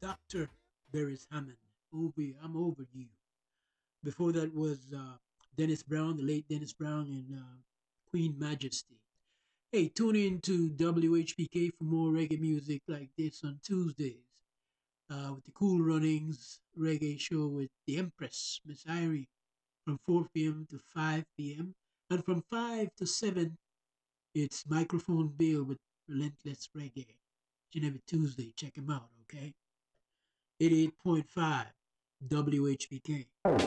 Dr. Beres Hammond. I'm over you. Before that was Dennis Brown, the late Dennis Brown, and Queen Majesty. Hey, tune in to WHPK for more reggae music like this on Tuesdays with the Cool Runnings reggae show with the Empress, Miss Irie, from 4 p.m. to 5 p.m. And from 5 to 7, it's Microphone Bill with Relentless Reggae. Each and every Tuesday, check him out, okay? 88.5 WHBK.